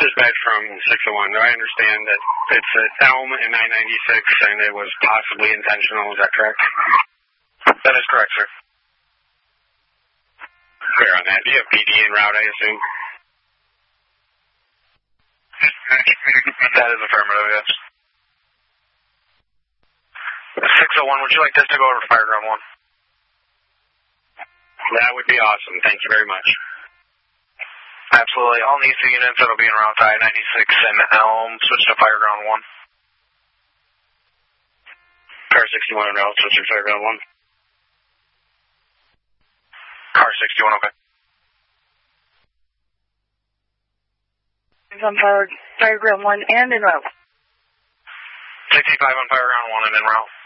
Dispatch from 601. I understand that it's at Elm and 996, and it was possibly intentional. Is that correct? That is correct, sir. Clear on that. Do you have PD en route, I assume? That is affirmative, yes. 601, would you like this to go over to Fireground 1? That would be awesome. Thank you very much. Absolutely. All NISA units that'll be en route to I-96 and Elm, switch to Fireground 1. Car 61 en route, switch to Fireground 1. Car 61, okay. On Fireground 1 and en route. 65 on Fireground 1 and en route.